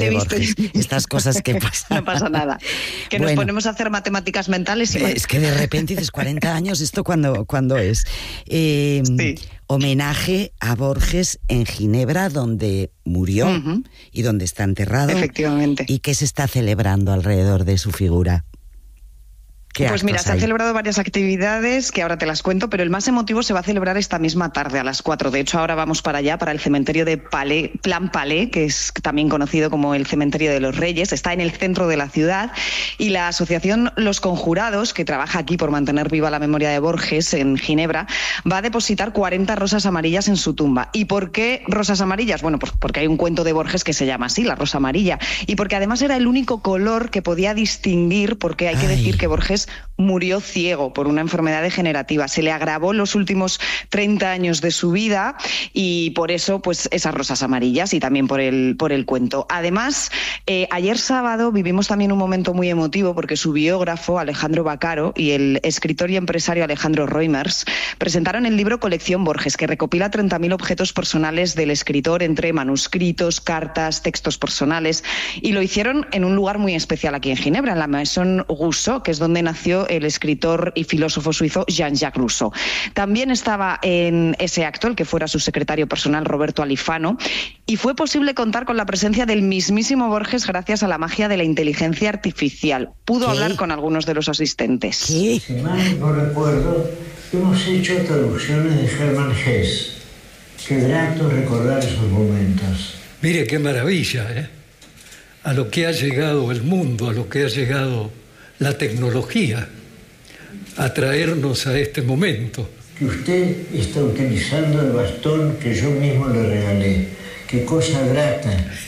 de Borges. Estas cosas que pasan. No pasa nada. Que nos ponemos a hacer matemáticas mentales. Y es que de repente dices 40 años, ¿esto cuándo es? Sí. Homenaje a Borges en Ginebra, donde murió y donde está enterrado. Efectivamente. ¿Y qué se está celebrando alrededor de su figura? Pues mira, se han celebrado varias actividades que ahora te las cuento, pero el más emotivo se va a celebrar esta misma tarde a las 4. De hecho, ahora vamos para allá, para el cementerio de Plan Palais, que es también conocido como el Cementerio de los Reyes. Está en el centro de la ciudad y la asociación Los Conjurados, que trabaja aquí por mantener viva la memoria de Borges en Ginebra, va a depositar 40 rosas amarillas en su tumba. ¿Y por qué rosas amarillas? Bueno, pues porque hay un cuento de Borges que se llama así, la rosa amarilla, y porque además era el único color que podía distinguir, porque hay que decir que Borges murió ciego por una enfermedad degenerativa. Se le agravó los últimos 30 años de su vida y por eso pues esas rosas amarillas y también por el cuento. Además, ayer sábado vivimos también un momento muy emotivo porque su biógrafo Alejandro Baccaro y el escritor y empresario Alejandro Reumers presentaron el libro Colección Borges, que recopila 30.000 objetos personales del escritor entre manuscritos, cartas, textos personales, y lo hicieron en un lugar muy especial aquí en Ginebra, en la Maison Rousseau, que es donde nació el escritor y filósofo suizo Jean-Jacques Rousseau. También estaba en ese acto el que fuera su secretario personal Roberto Alifano, y fue posible contar con la presencia del mismísimo Borges gracias a la magia de la inteligencia artificial. Pudo hablar con algunos de los asistentes. Si mal no recuerdo, hemos hecho traducciones de Hermann Hesse. Qué grato recordar esos momentos. Mire qué maravilla, ¿eh? A lo que ha llegado el mundo, a lo que ha llegado la tecnología, a traernos a este momento. Que usted está utilizando el bastón que yo mismo le regalé. Qué cosa grata.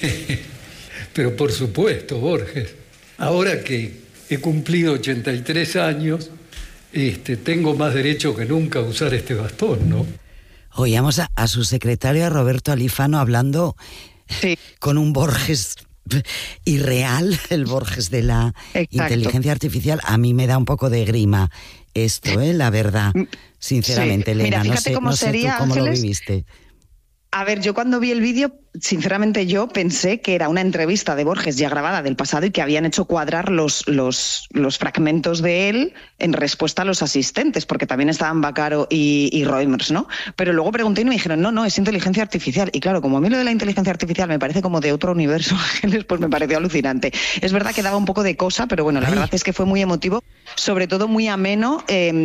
Pero por supuesto, Borges, ahora que he cumplido 83 años, tengo más derecho que nunca a usar este bastón, ¿no? Oíamos a su secretario, a Roberto Alifano, hablando con un Borges irreal, el Borges de la inteligencia artificial. A mí me da un poco de grima esto, la verdad, sinceramente, Elena. Mira, fíjate cómo sería, tú cómo Ángeles, lo viviste. A ver, yo cuando vi el vídeo, sinceramente yo pensé que era una entrevista de Borges ya grabada del pasado y que habían hecho cuadrar los fragmentos de él en respuesta a los asistentes, porque también estaban Baccaro y Reumers, ¿no? Pero luego pregunté y me dijeron, no, es inteligencia artificial. Y claro, como a mí lo de la inteligencia artificial me parece como de otro universo, Ángeles, pues me pareció alucinante. Es verdad que daba un poco de cosa, pero bueno, la verdad es que fue muy emotivo, sobre todo muy ameno,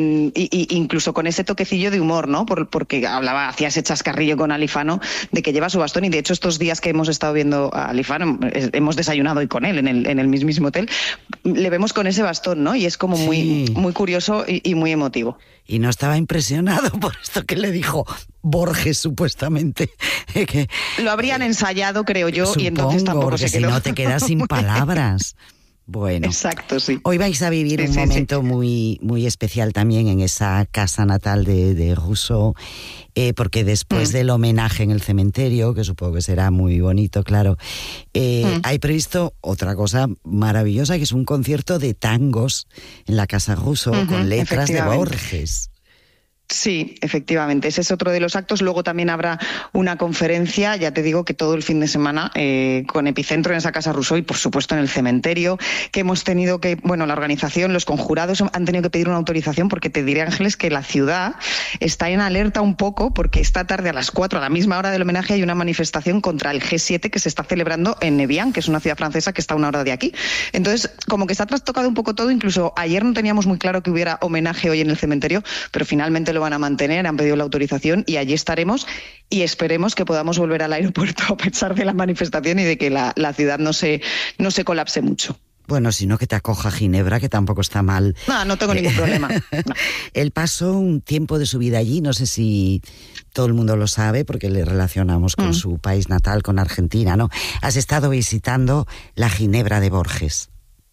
incluso con ese toquecillo de humor, ¿no? Porque hacía ese chascarrillo con Alifano de que lleva su bastón, y de hecho estos días que hemos estado viendo a Alifano, hemos desayunado hoy con él en el mismísimo hotel, le vemos con ese bastón, ¿no? Y es como muy curioso y muy emotivo. Y no estaba impresionado por esto que le dijo Borges, supuestamente. Que lo habrían ensayado, creo yo, supongo, y entonces tampoco se quedó. Si no te quedas sin palabras. Bueno, exacto, sí. Hoy vais a vivir un momento muy, muy especial también en esa casa natal de Rousseau, porque después del homenaje en el cementerio, que supongo que será muy bonito, claro, hay previsto otra cosa maravillosa, que es un concierto de tangos en la casa Rousseau con letras de Borges. Sí, efectivamente, ese es otro de los actos. Luego también habrá una conferencia, ya te digo que todo el fin de semana, con epicentro en esa casa Rousseau y por supuesto en el cementerio, que hemos tenido que, la organización, los conjurados han tenido que pedir una autorización, porque te diré, Ángeles, que la ciudad está en alerta un poco, porque esta tarde a las 4, a la misma hora del homenaje, hay una manifestación contra el G7 que se está celebrando en Evian, que es una ciudad francesa que está a una hora de aquí. Entonces, como que está trastocado un poco todo, incluso ayer no teníamos muy claro que hubiera homenaje hoy en el cementerio, pero finalmente lo van a mantener, han pedido la autorización y allí estaremos, y esperemos que podamos volver al aeropuerto a pesar de la manifestación y de que la ciudad no se colapse mucho. Bueno, sino que te acoja Ginebra, que tampoco está mal. No tengo ningún problema. No. Él pasó un tiempo de su vida allí, no sé si todo el mundo lo sabe, porque le relacionamos con su país natal, con Argentina, ¿no? Has estado visitando la Ginebra de Borges.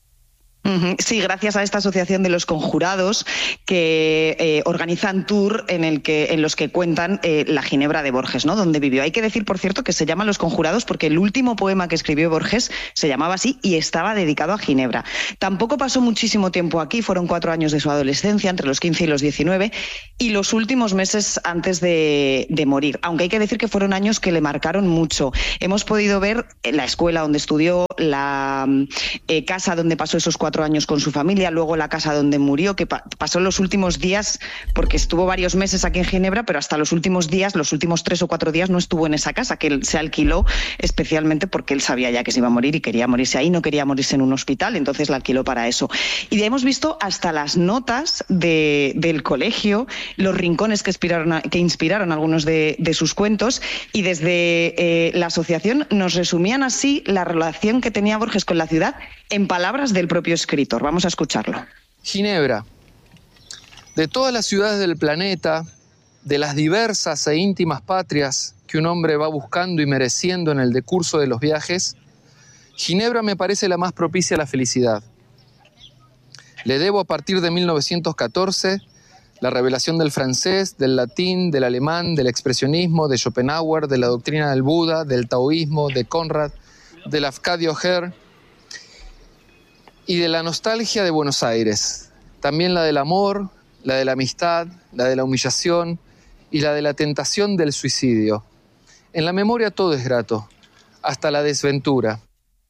Sí, gracias a esta asociación de los conjurados que organizan tour en los que cuentan la Ginebra de Borges, ¿no? Donde vivió. Hay que decir, por cierto, que se llaman Los Conjurados porque el último poema que escribió Borges se llamaba así y estaba dedicado a Ginebra. Tampoco pasó muchísimo tiempo aquí, fueron 4 años de su adolescencia, entre los 15 y los 19, y los últimos meses antes de morir. Aunque hay que decir que fueron años que le marcaron mucho. Hemos podido ver la escuela donde estudió, la casa donde pasó esos 4 años con su familia, luego la casa donde murió, que pasó los últimos días, porque estuvo varios meses aquí en Ginebra, pero hasta los últimos días, los últimos 3 o 4 días no estuvo en esa casa, que él se alquiló especialmente porque él sabía ya que se iba a morir y quería morirse ahí, no quería morirse en un hospital, entonces la alquiló para eso. Y hemos visto hasta las notas del colegio, los rincones que inspiraron algunos de sus cuentos, y desde la asociación nos resumían así la relación que tenía Borges con la ciudad en palabras del propio escritor. Vamos a escucharlo. Ginebra. De todas las ciudades del planeta, de las diversas e íntimas patrias que un hombre va buscando y mereciendo en el decurso de los viajes, Ginebra me parece la más propicia a la felicidad. Le debo a partir de 1914 la revelación del francés, del latín, del alemán, del expresionismo, de Schopenhauer, de la doctrina del Buda, del taoísmo, de Conrad, del Afcadio Her y de la nostalgia de Buenos Aires. También la del amor, la de la amistad, la de la humillación y la de la tentación del suicidio. En la memoria todo es grato, hasta la desventura.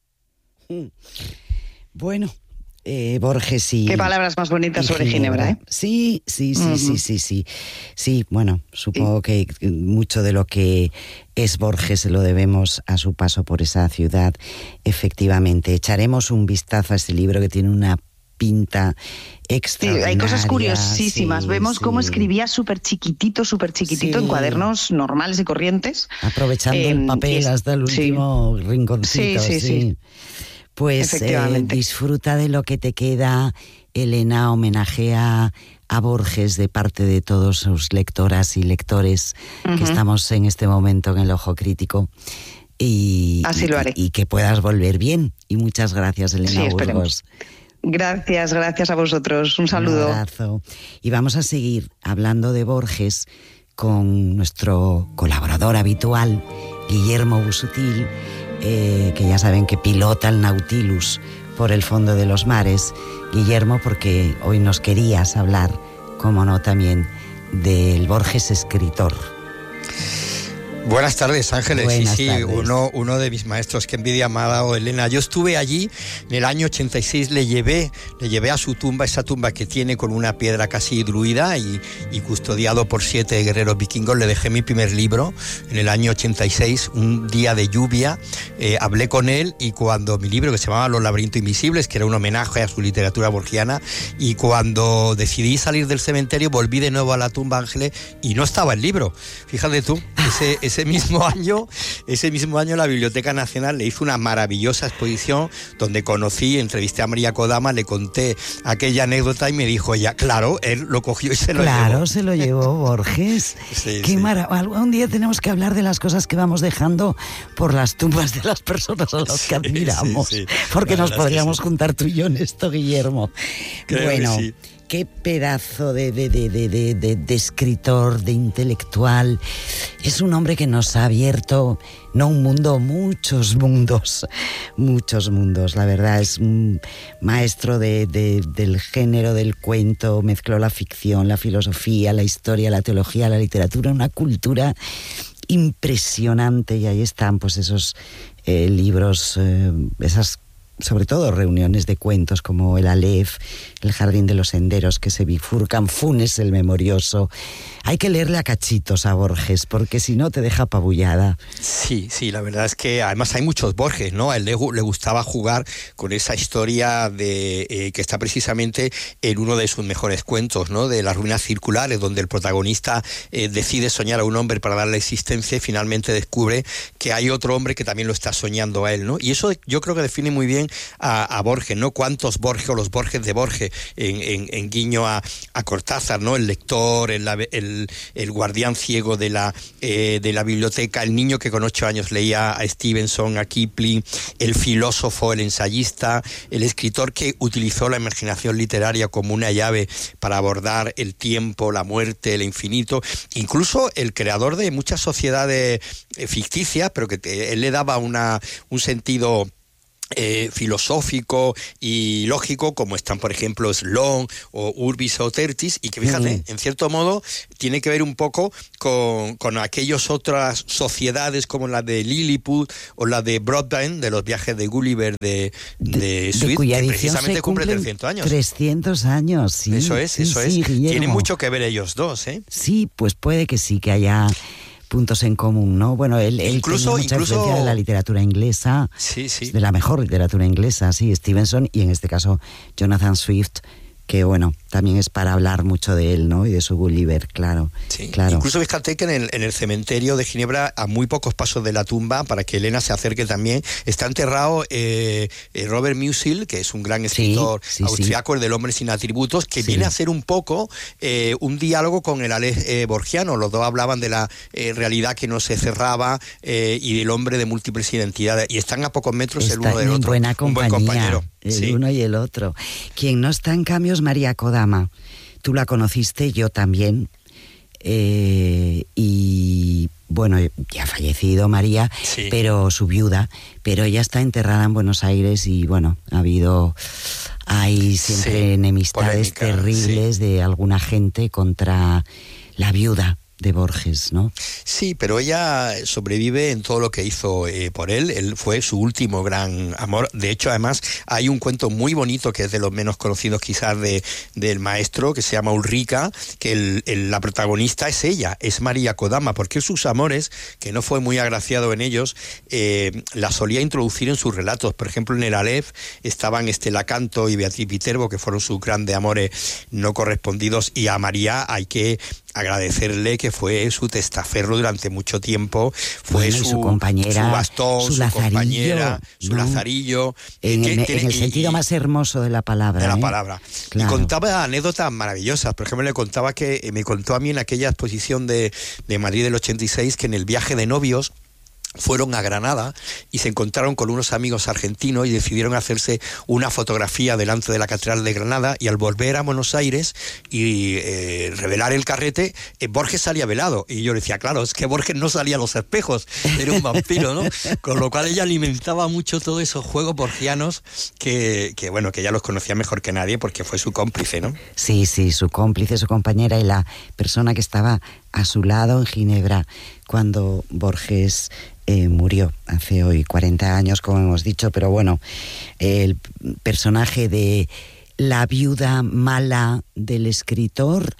Bueno, Borges y... Qué palabras más bonitas sobre Ginebra, ¿eh? Sí. Sí, bueno, supongo que mucho de lo que es Borges se lo debemos a su paso por esa ciudad. Efectivamente, echaremos un vistazo a este libro que tiene una pinta extraordinaria. Sí, hay cosas curiosísimas. Vemos cómo escribía súper chiquitito en cuadernos normales y corrientes. Aprovechando el papel hasta el último rinconcito. Sí. Pues disfruta de lo que te queda. Elena homenajea a Borges de parte de todos sus lectoras y lectores que estamos en este momento en el Ojo Crítico. Así lo haré. Y que puedas volver bien. Y muchas gracias, Elena Burgos. Gracias a vosotros. Un saludo. Un abrazo. Y vamos a seguir hablando de Borges con nuestro colaborador habitual, Guillermo Busutil, que ya saben que pilota el Nautilus por el fondo de los mares. Guillermo, porque hoy nos querías hablar, como no, también del Borges escritor. Buenas tardes, Ángeles. Buenas sí, tardes. Uno de mis maestros, que envidia me ha dado Elena. Yo estuve allí en el año 86, le llevé a su tumba, esa tumba que tiene con una piedra casi druida y custodiado por 7 guerreros vikingos. Le dejé mi primer libro en el año 86, un día de lluvia. Hablé con él, y cuando mi libro, que se llamaba Los laberintos invisibles, que era un homenaje a su literatura borgiana, y cuando decidí salir del cementerio, volví de nuevo a la tumba, Ángeles, y no estaba el libro. Fíjate tú, ese mismo año la Biblioteca Nacional le hizo una maravillosa exposición donde entrevisté a María Kodama, le conté aquella anécdota y me dijo ella, claro, él lo cogió y se lo llevó. Claro, se lo llevó Borges. Qué maravilla. Un día tenemos que hablar de las cosas que vamos dejando por las tumbas de las personas a las que admiramos. Porque nos podríamos juntar tú y yo en esto, Guillermo. Creo bueno, que sí. Qué pedazo de escritor, de intelectual. Es un hombre que nos ha abierto, no un mundo, muchos mundos. La verdad, es un maestro del género del cuento. Mezcló la ficción, la filosofía, la historia, la teología, la literatura, una cultura impresionante. Y ahí están pues esos libros, esas sobre todo reuniones de cuentos como el Aleph, el Jardín de los Senderos que se bifurcan, Funes el Memorioso. Hay que leerle a cachitos a Borges, porque si no te deja apabullada. Sí, la verdad es que además hay muchos Borges, ¿no? A él le gustaba jugar con esa historia que está precisamente en uno de sus mejores cuentos, ¿no? De las ruinas circulares, donde el protagonista decide soñar a un hombre para darle existencia y finalmente descubre que hay otro hombre que también lo está soñando a él, ¿no? Y eso yo creo que define muy bien a Borges, ¿no? Cuántos Borges o los Borges de Borges, en guiño a Cortázar, ¿no? El lector, el guardián ciego de la biblioteca, el niño que con 8 años leía a Stevenson, a Kipling, el filósofo, el ensayista, el escritor que utilizó la imaginación literaria como una llave para abordar el tiempo, la muerte, el infinito, incluso el creador de muchas sociedades ficticias, pero que él le daba un sentido filosófico y lógico, como están, por ejemplo, Sloane o Urbis o Tertis, y que fíjate, en cierto modo tiene que ver un poco con aquellas otras sociedades como la de Lilliput o la de Broadbent, de los viajes de Gulliver de Swift, cuya que edición precisamente cumple 300 años. 300 años, sí. Eso es. Guillermo. Tiene mucho que ver ellos dos, ¿eh? Sí, pues puede que sí, que haya puntos en común, ¿no? Bueno, él incluso tiene mucha influencia de la literatura inglesa, de la mejor literatura inglesa, sí, Stevenson, y en este caso Jonathan Swift, que bueno, también es para hablar mucho de él, ¿no? Y de su Gulliver, claro. Sí, claro. Incluso fíjate que en el cementerio de Ginebra, a muy pocos pasos de la tumba, para que Elena se acerque también, está enterrado Robert Musil, que es un gran escritor austriaco, el del Hombre sin atributos, que viene a hacer un poco un diálogo con el Alex borgiano. Los dos hablaban de la realidad que no se cerraba y del hombre de múltiples identidades. Y están a pocos metros el uno del otro. Buena compañía, un buen compañero. El uno y el otro. Quien no está en cambio es María Kodama. Tú la conociste, yo también. Y bueno, ya ha fallecido María, pero su viuda, pero ella está enterrada en Buenos Aires y bueno, hay siempre enemistades terribles de alguna gente contra la viuda de Borges, ¿no? Sí, pero ella sobrevive en todo lo que hizo por él. Él fue su último gran amor. De hecho, además, hay un cuento muy bonito que es de los menos conocidos quizás del maestro, que se llama Ulrica, que la protagonista es ella, es María Kodama, porque sus amores, que no fue muy agraciado en ellos, la solía introducir en sus relatos. Por ejemplo, en el Aleph estaban Estela Canto y Beatriz Viterbo, que fueron sus grandes amores no correspondidos, y a María hay que agradecerle que fue su testaferro durante mucho tiempo, fue su compañera, su bastón, su compañera, su lazarillo. En el sentido más hermoso de la palabra. De la palabra. Claro. Y contaba anécdotas maravillosas. Por ejemplo, me contó a mí en aquella exposición de Madrid del 86 que en el viaje de novios fueron a Granada y se encontraron con unos amigos argentinos y decidieron hacerse una fotografía delante de la Catedral de Granada, y al volver a Buenos Aires y revelar el carrete, Borges salía velado. Y yo decía, claro, es que Borges no salía a los espejos, era un vampiro, ¿no? Con lo cual ella alimentaba mucho todos esos juegos borgianos que ella los conocía mejor que nadie porque fue su cómplice, ¿no? Sí, su cómplice, su compañera y la persona que estaba a su lado en Ginebra cuando Borges murió hace hoy 40 años, como hemos dicho, pero bueno, el personaje de la viuda mala del escritor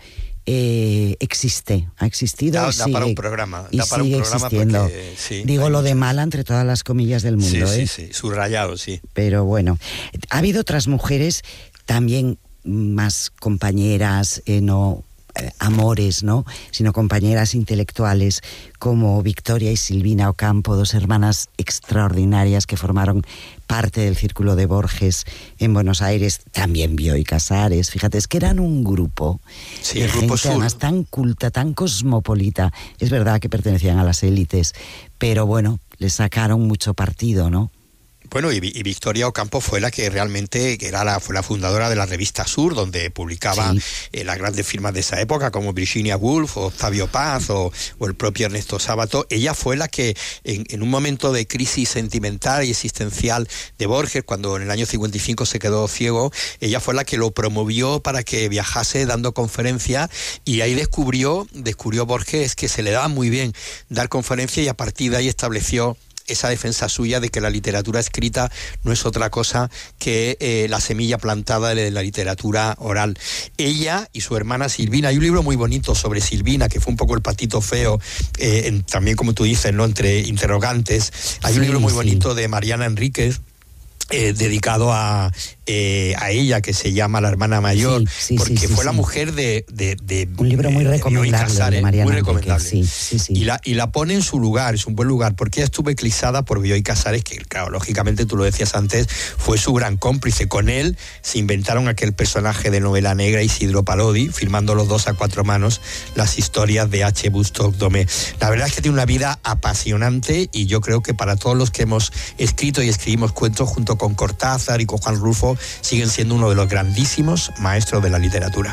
ha existido. Da para un programa. Y sigue existiendo. Porque, digo lo de mala entre todas las comillas del mundo. Sí, subrayado, sí. Pero bueno, ha habido otras mujeres también más compañeras, no amores, ¿no?, sino compañeras intelectuales como Victoria y Silvina Ocampo, dos hermanas extraordinarias que formaron parte del círculo de Borges en Buenos Aires, también Bioy Casares. Fíjate, es que eran un grupo de gente además tan culta, tan cosmopolita. Es verdad que pertenecían a las élites, pero bueno, les sacaron mucho partido, ¿no? Bueno, y Victoria Ocampo fue la que realmente fue la fundadora de la revista Sur, donde publicaba las grandes firmas de esa época, como Virginia Woolf o Octavio Paz o el propio Ernesto Sábato. Ella fue la que, en un momento de crisis sentimental y existencial de Borges, cuando en el año 55 se quedó ciego, ella fue la que lo promovió para que viajase dando conferencias, y ahí descubrió Borges que se le daba muy bien dar conferencias, y a partir de ahí estableció esa defensa suya de que la literatura escrita no es otra cosa que la semilla plantada de la literatura oral. Ella y su hermana Silvina, hay un libro muy bonito sobre Silvina, que fue un poco el patito feo, también como tú dices, ¿no?, entre interrogantes. Hay un libro muy bonito de Mariana Enríquez, dedicado a ella, que se llama La hermana mayor, porque fue la mujer de un libro muy recomendable, Casares, de Mariana, muy recomendable. Sí. Y la pone en su lugar, es un buen lugar, porque ella estuvo eclipsada por Bioy Casares, que claro, lógicamente tú lo decías antes, fue su gran cómplice. Con él se inventaron aquel personaje de novela negra, Isidro Parodi, firmando los dos a cuatro manos las historias de H. Bustock Domé. La verdad es que tiene una vida apasionante, y yo creo que para todos los que hemos escrito y escribimos cuentos, junto con Cortázar y con Juan Rulfo, siguen siendo uno de los grandísimos maestros de la literatura.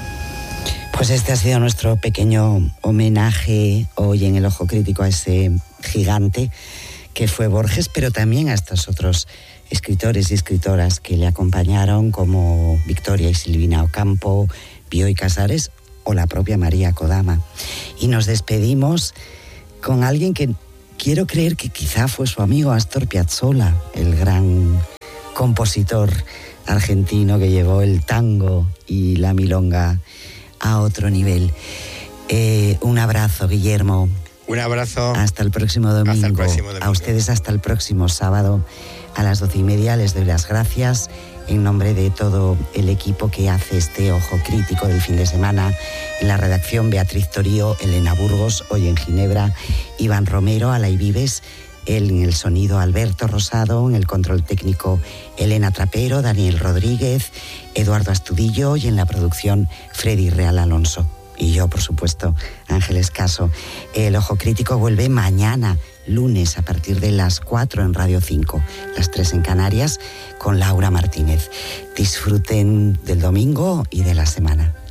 Pues este ha sido nuestro pequeño homenaje hoy en El Ojo Crítico a ese gigante que fue Borges, pero también a estos otros escritores y escritoras que le acompañaron, como Victoria y Silvina Ocampo, Bioy Casares o la propia María Kodama. Y nos despedimos con alguien que quiero creer que quizá fue su amigo Astor Piazzolla, el gran compositor argentino que llevó el tango y la milonga a otro nivel. Un abrazo, Guillermo. Un abrazo. Hasta el próximo domingo. Hasta el próximo domingo. A ustedes hasta el próximo sábado a las 12:30. Les doy las gracias en nombre de todo el equipo que hace este Ojo Crítico del fin de semana. En la redacción, Beatriz Torío, Elena Burgos, hoy en Ginebra, Iván Romero, Alay Vives, en el sonido Alberto Rosado, en el control técnico Elena Trapero, Daniel Rodríguez, Eduardo Astudillo y en la producción Freddy Real Alonso. Y yo, por supuesto, Ángeles Caso. El Ojo Crítico vuelve mañana, lunes, a partir de las 4 en Radio 5, las 3 en Canarias, con Laura Martínez. Disfruten del domingo y de la semana.